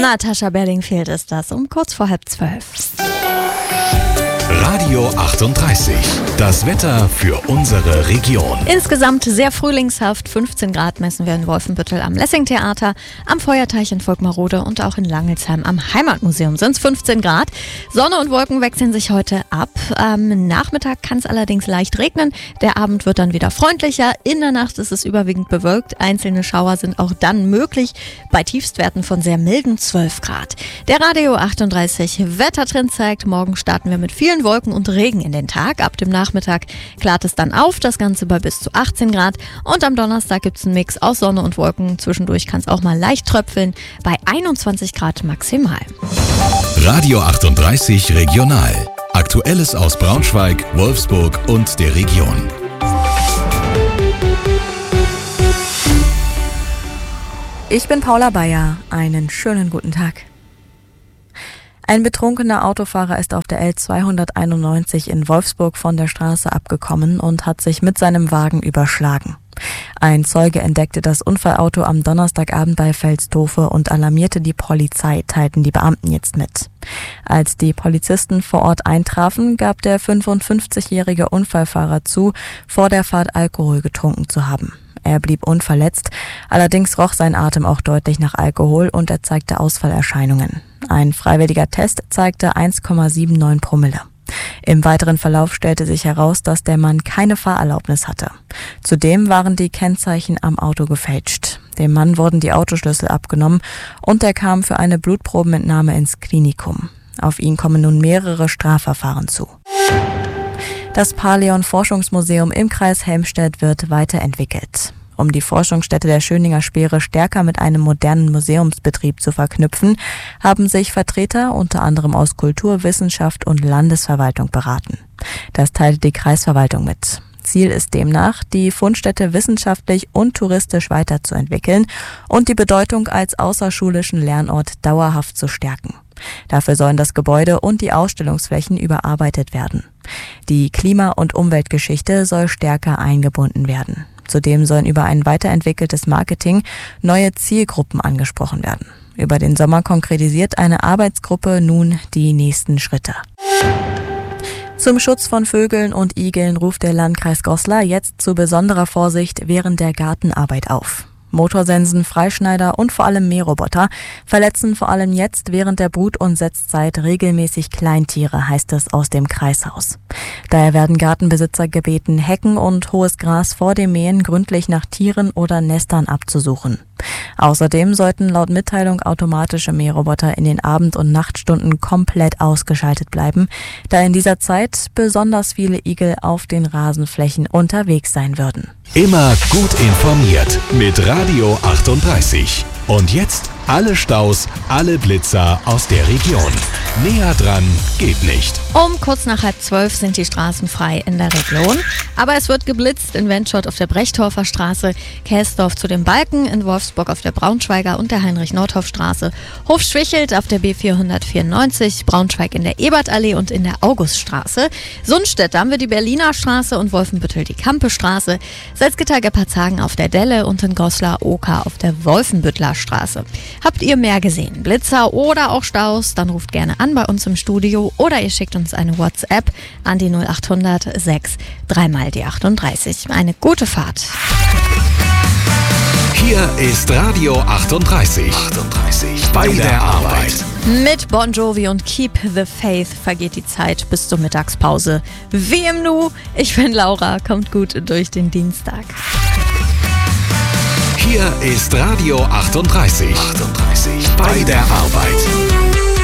Natascha Bedingfield ist das, um kurz vor 11:30. Radio 38, das Wetter für unsere Region. Insgesamt sehr frühlingshaft, 15 Grad messen wir in Wolfenbüttel am Lessing-Theater, am Feuerteich in Volkmarode und auch in Langelsheim am Heimatmuseum sind es 15 Grad. Sonne und Wolken wechseln sich heute ab. Am Nachmittag kann es allerdings leicht regnen, der Abend wird dann wieder freundlicher. In der Nacht ist es überwiegend bewölkt, einzelne Schauer sind auch dann möglich, bei Tiefstwerten von sehr milden 12 Grad. Der Radio 38 Wettertrend zeigt, morgen starten wir mit vielen Wolken und Regen in den Tag. Ab dem Nachmittag klart es dann auf, das Ganze bei bis zu 18 Grad. Und am Donnerstag gibt es einen Mix aus Sonne und Wolken. Zwischendurch kann es auch mal leicht tröpfeln, bei 21 Grad maximal. Radio 38 Regional. Aktuelles aus Braunschweig, Wolfsburg und der Region. Ich bin Paula Bayer. Einen schönen guten Tag. Ein betrunkener Autofahrer ist auf der L291 in Wolfsburg von der Straße abgekommen und hat sich mit seinem Wagen überschlagen. Ein Zeuge entdeckte das Unfallauto am Donnerstagabend bei Velstofe und alarmierte die Polizei, teilten die Beamten jetzt mit. Als die Polizisten vor Ort eintrafen, gab der 55-jährige Unfallfahrer zu, vor der Fahrt Alkohol getrunken zu haben. Er blieb unverletzt, allerdings roch sein Atem auch deutlich nach Alkohol und er zeigte Ausfallerscheinungen. Ein freiwilliger Test zeigte 1,79 Promille. Im weiteren Verlauf stellte sich heraus, dass der Mann keine Fahrerlaubnis hatte. Zudem waren die Kennzeichen am Auto gefälscht. Dem Mann wurden die Autoschlüssel abgenommen und er kam für eine Blutprobenentnahme ins Klinikum. Auf ihn kommen nun mehrere Strafverfahren zu. Das Paleon-Forschungsmuseum im Kreis Helmstedt wird weiterentwickelt. Um die Forschungsstätte der Schöninger Speere stärker mit einem modernen Museumsbetrieb zu verknüpfen, haben sich Vertreter unter anderem aus Kultur, Wissenschaft und Landesverwaltung beraten. Das teilte die Kreisverwaltung mit. Ziel ist demnach, die Fundstätte wissenschaftlich und touristisch weiterzuentwickeln und die Bedeutung als außerschulischen Lernort dauerhaft zu stärken. Dafür sollen das Gebäude und die Ausstellungsflächen überarbeitet werden. Die Klima- und Umweltgeschichte soll stärker eingebunden werden. Zudem sollen über ein weiterentwickeltes Marketing neue Zielgruppen angesprochen werden. Über den Sommer konkretisiert eine Arbeitsgruppe nun die nächsten Schritte. Zum Schutz von Vögeln und Igeln ruft der Landkreis Goslar jetzt zu besonderer Vorsicht während der Gartenarbeit auf. Motorsensen, Freischneider und vor allem Mähroboter verletzen vor allem jetzt während der Brut- und Setzzeit regelmäßig Kleintiere, heißt es aus dem Kreishaus. Daher werden Gartenbesitzer gebeten, Hecken und hohes Gras vor dem Mähen gründlich nach Tieren oder Nestern abzusuchen. Außerdem sollten laut Mitteilung automatische Mähroboter in den Abend- und Nachtstunden komplett ausgeschaltet bleiben, da in dieser Zeit besonders viele Igel auf den Rasenflächen unterwegs sein würden. Immer gut informiert mit Radio 38. Und jetzt alle Staus, alle Blitzer aus der Region. Näher dran geht nicht. Um kurz nach 11:30 sind die Straßen frei in der Region. Aber es wird geblitzt in Wendschott auf der Brechtorfer Straße, Käsdorf zu den Balken, in Wolfsburg auf der Braunschweiger und der Heinrich-Nordhoff-Straße, Hofschwichelt auf der B494, Braunschweig in der Ebertallee und in der Auguststraße. Sundstedt, da haben wir die Berliner Straße und Wolfenbüttel die Kampestraße, Salzgitter-Geppartshagen auf der Delle und in Goslar-Oker auf der Wolfenbüttler Straße. Habt ihr mehr gesehen? Blitzer oder auch Staus? Dann ruft gerne an bei uns im Studio oder ihr schickt uns eine WhatsApp an die 0800 6 3 mal die 38. Eine gute Fahrt. Hier ist Radio 38. Bei der Arbeit. Mit Bon Jovi und Keep the Faith vergeht die Zeit bis zur Mittagspause. Wie im Nu, ich bin Laura, kommt gut durch den Dienstag. Hier ist Radio 38. Bei der Arbeit.